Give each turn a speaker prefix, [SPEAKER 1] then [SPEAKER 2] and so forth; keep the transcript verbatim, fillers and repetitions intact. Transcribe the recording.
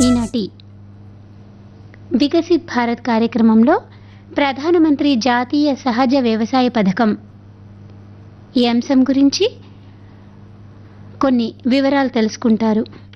[SPEAKER 1] ఈనాటి వికసిత్ భారత్ కార్యక్రమంలో ప్రధానమంత్రి జాతీయ సహజ వ్యవసాయ పథకం ఈ అంశం గురించి కొన్ని వివరాలు తెలుసుకుంటారు.